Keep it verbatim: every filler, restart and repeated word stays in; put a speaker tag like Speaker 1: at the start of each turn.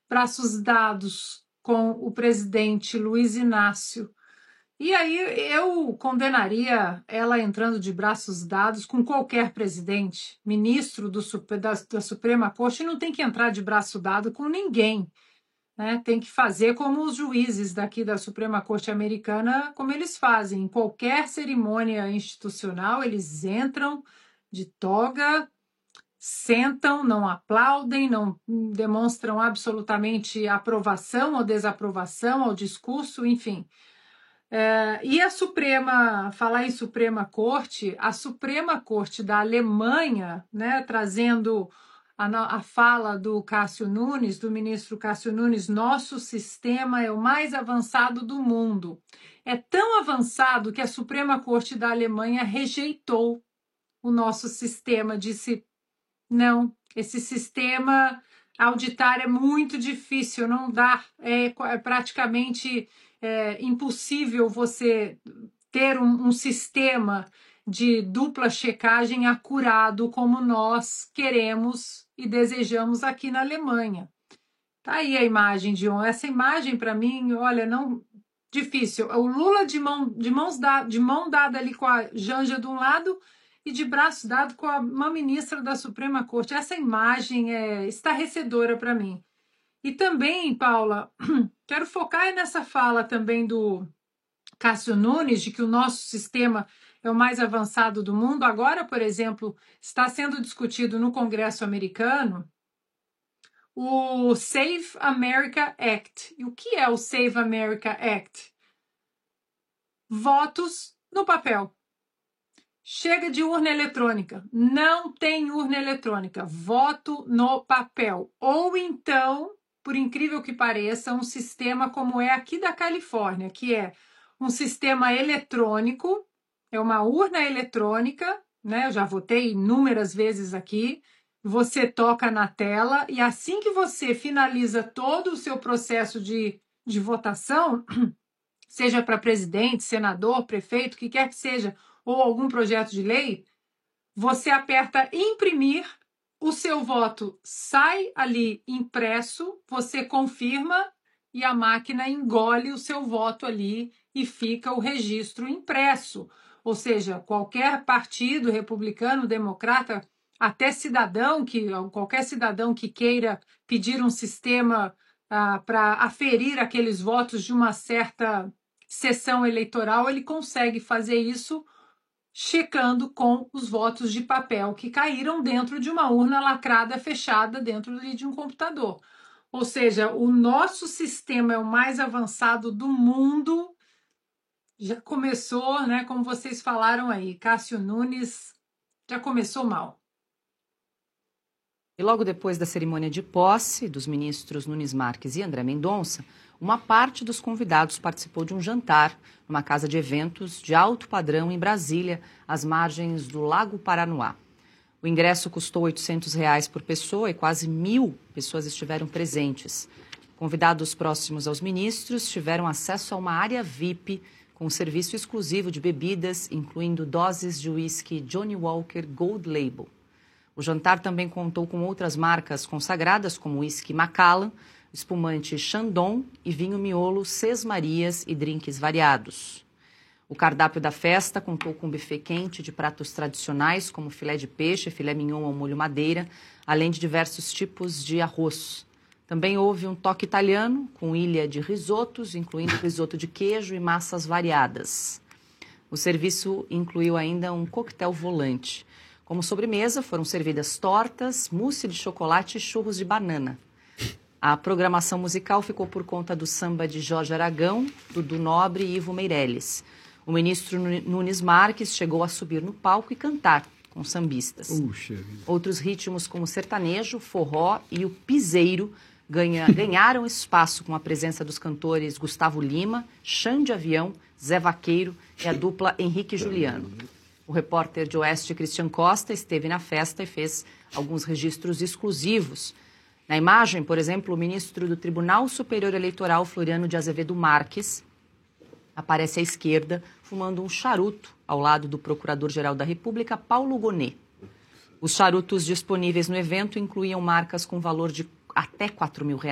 Speaker 1: braços dados com o presidente Luiz Inácio. E aí eu condenaria ela entrando de braços dados com qualquer presidente, ministro do, da, da Suprema Corte, não tem que entrar de braço dado com ninguém. Né? Tem que fazer como os juízes daqui da Suprema Corte Americana, como eles fazem. Em qualquer cerimônia institucional, eles entram de toga, sentam, não aplaudem, não demonstram absolutamente aprovação ou desaprovação ao discurso, enfim. É, e a Suprema, falar em Suprema Corte, a Suprema Corte da Alemanha, né, trazendo a, a fala do Cássio Nunes, do ministro Cássio Nunes, nosso sistema é o mais avançado do mundo. É tão avançado que a Suprema Corte da Alemanha rejeitou o nosso sistema, disse, não, esse sistema auditar é muito difícil, não dá, é, é praticamente é, impossível você ter um, um sistema de dupla checagem acurado como nós queremos e desejamos aqui na Alemanha. Tá aí a imagem de ontem. Essa imagem, para mim, olha, não difícil. O Lula de mão, de, mãos da, de mão dada ali com a Janja de um lado e de braço dado com a, uma ministra da Suprema Corte. Essa imagem é estarrecedora para mim. E também, Paula, quero focar nessa fala também do Cássio Nunes, de que o nosso sistema é o mais avançado do mundo. Agora, por exemplo, está sendo discutido no Congresso americano o Save America Act. E o que é o Save America Act? Votos no papel. Chega de urna eletrônica. Não tem urna eletrônica. Voto no papel. Ou então, por incrível que pareça, um sistema como é aqui da Califórnia, que é um sistema eletrônico, é uma urna eletrônica, né? Eu já votei inúmeras vezes aqui. Você toca na tela e assim que você finaliza todo o seu processo de, de votação, seja para presidente, senador, prefeito, o que quer que seja, ou algum projeto de lei, você aperta imprimir, o seu voto sai ali impresso, você confirma e a máquina engole o seu voto ali e fica o registro impresso. Ou seja, qualquer partido republicano, democrata, até cidadão, que, qualquer cidadão que queira pedir um sistema ah, para aferir aqueles votos de uma certa sessão eleitoral, ele consegue fazer isso checando com os votos de papel que caíram dentro de uma urna lacrada, fechada dentro de um computador. Ou seja, o nosso sistema é o mais avançado do mundo. Já começou, né, como vocês falaram aí, Cássio Nunes já começou mal.
Speaker 2: E logo depois da cerimônia de posse dos ministros Nunes Marques e André Mendonça, uma parte dos convidados participou de um jantar numa casa de eventos de alto padrão em Brasília, às margens do Lago Paranoá. O ingresso custou oitocentos reais por pessoa e quase mil pessoas estiveram presentes. Convidados próximos aos ministros tiveram acesso a uma área V I P com serviço exclusivo de bebidas, incluindo doses de uísque Johnny Walker Gold Label. O jantar também contou com outras marcas consagradas, como uísque Macallan, espumante Chandon e vinho miolo Seis Marias e drinks variados. O cardápio da festa contou com um buffet quente de pratos tradicionais, como filé de peixe, filé mignon ao molho madeira, além de diversos tipos de arroz. Também houve um toque italiano, com ilha de risotos, incluindo risoto de queijo e massas variadas. O serviço incluiu ainda um coquetel volante. Como sobremesa, foram servidas tortas, mousse de chocolate e churros de banana. A programação musical ficou por conta do samba de Jorge Aragão, Dudu Nobre e Ivo Meirelles. O ministro Nunes Marques chegou a subir no palco e cantar com sambistas. Puxa vida. Outros ritmos como sertanejo, forró e o piseiro ganha, ganharam espaço com a presença dos cantores Gustavo Lima, Xande Avião, Zé Vaqueiro e a dupla Henrique e Juliano. O repórter de Oeste, Christian Costa, esteve na festa e fez alguns registros exclusivos. Na imagem, por exemplo, o ministro do Tribunal Superior Eleitoral, Floriano de Azevedo Marques, aparece à esquerda, fumando um charuto ao lado do Procurador-Geral da República, Paulo Gonet. Os charutos disponíveis no evento incluíam marcas com valor de até quatro mil reais.